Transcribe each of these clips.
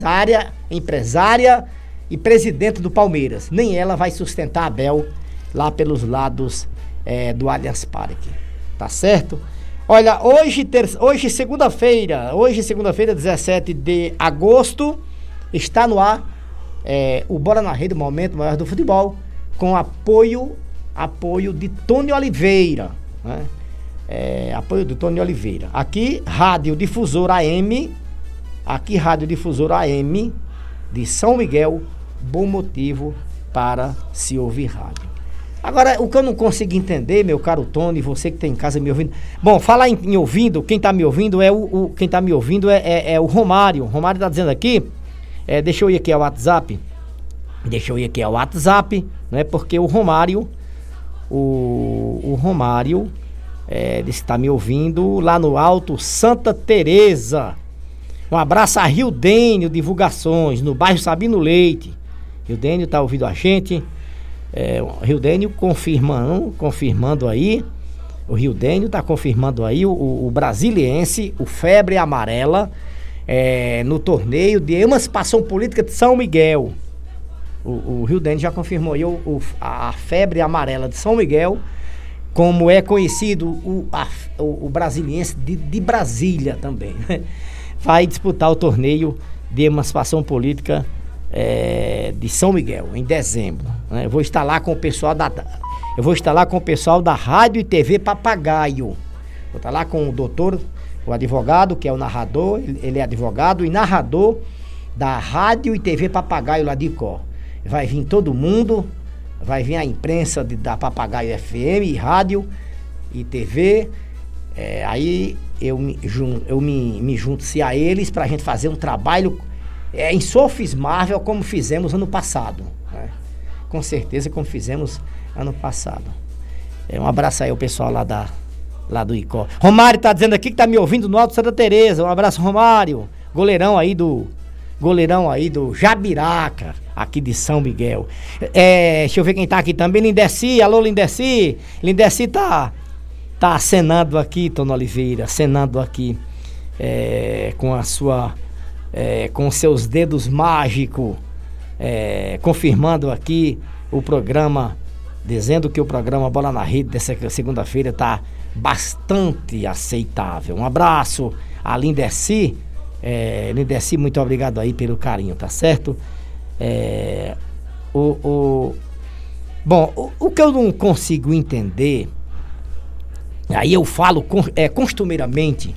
empresária e presidente do Palmeiras. Nem ela vai sustentar a Abel lá pelos lados do Allianz Parque. Tá certo? Olha, hoje segunda-feira, 17 de agosto, está no ar o Bola na Rede, o momento maior do futebol, com apoio de Tony Oliveira, né? Apoio do Tony Oliveira. Aqui, Rádio Difusora AM, de São Miguel, bom motivo para se ouvir rádio. Agora, o que eu não consigo entender, meu caro Tony, você que está em casa me ouvindo. Bom, falar em ouvindo, quem está me ouvindo é o Romário. O Romário está dizendo aqui, deixa eu ir aqui ao WhatsApp, né? Porque o Romário, disse que está me ouvindo lá no Alto Santa Teresa. Um abraço a Rildênio Divulgações, no bairro Sabino Leite. Rildênio está ouvindo a gente. O Rildênio confirmando aí. O Rildênio está confirmando aí o brasiliense, o Febre Amarela, no torneio de emancipação política de São Miguel. O Rildênio já confirmou aí a Febre Amarela de São Miguel, como é conhecido o brasiliense de Brasília também. Vai disputar o torneio de emancipação política de São Miguel, em dezembro, né? Eu vou estar lá com o pessoal da Rádio e TV Papagaio. Vou estar lá com o advogado, que é o narrador, ele é advogado e narrador da Rádio e TV Papagaio lá de Icó. Vai vir todo mundo, vai vir a imprensa da Papagaio FM, rádio e TV. Aí eu me junto-se a eles para a gente fazer um trabalho insofismável, como fizemos ano passado, né? Com certeza, como fizemos ano passado. Um abraço aí ao pessoal lá do Icó. Romário tá dizendo aqui que tá me ouvindo no Alto Santa Teresa. Um abraço, Romário. Goleirão aí do Jabiraca, aqui de São Miguel. Deixa eu ver quem tá aqui também. Lindeci, alô Lindeci. Lindeci tá acenando aqui, Tony Oliveira, acenando aqui com a sua... com seus dedos mágicos, confirmando aqui o programa, dizendo que o programa Bola na Rede dessa segunda-feira está bastante aceitável. Um abraço a Lindeci. Lindeci, muito obrigado aí pelo carinho, tá certo? Bom, o que eu não consigo entender, aí eu falo costumeiramente,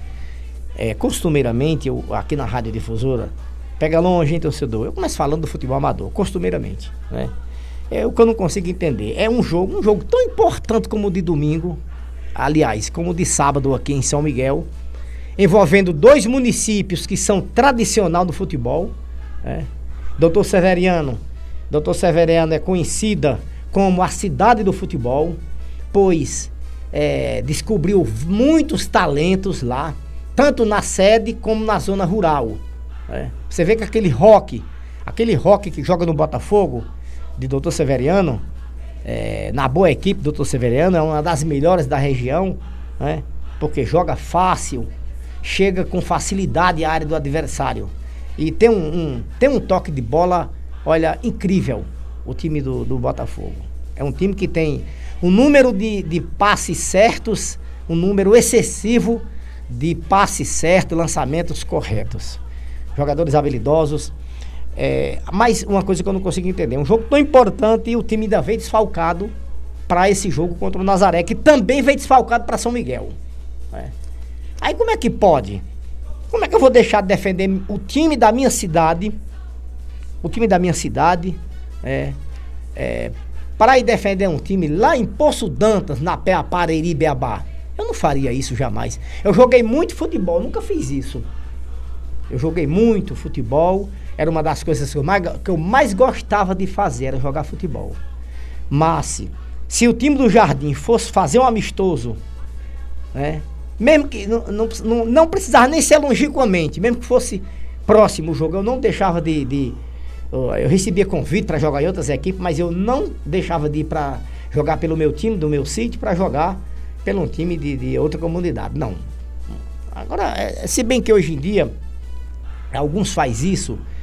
eu, aqui na Rádio Difusora, pega longe, hein, torcedor? Eu começo falando do futebol amador, costumeiramente, né? O que eu não consigo entender. É um jogo tão importante como o de domingo, aliás, como o de sábado aqui em São Miguel, envolvendo dois municípios que são tradicional do futebol, né? Doutor Severiano é conhecida como a cidade do futebol, pois descobriu muitos talentos lá, tanto na sede como na zona rural, né? Você vê que aquele rock que joga no Botafogo, de Dr. Severiano, na boa equipe do Dr. Severiano, é uma das melhores da região, né? Porque joga fácil, chega com facilidade à área do adversário. E tem um toque de bola, olha, incrível, o time do Botafogo. É um time que tem um número de passes certos, um número excessivo de passes certos, lançamentos corretos. Jogadores habilidosos. Mas uma coisa que eu não consigo entender, um jogo tão importante e o time ainda veio desfalcado para esse jogo contra o Nazaré, que também veio desfalcado para São Miguel, né? Aí como é que pode? Como é que eu vou deixar de defender o time da minha cidade, para ir defender um time lá em Poço Dantas, na Pareri, Beabá? Eu não faria isso jamais. Eu joguei muito futebol, nunca fiz isso. Eu joguei muito futebol, era uma das coisas que eu mais gostava de fazer, era jogar futebol. Mas, se o time do Jardim fosse fazer um amistoso, né, mesmo que não precisava nem ser longínquamente, mesmo que fosse próximo o jogo, eu não deixava eu recebia convite para jogar em outras equipes, mas eu não deixava de ir para jogar pelo meu time, do meu sítio, para jogar pelo time de outra comunidade. Não. Agora, se bem que hoje em dia alguns faz isso,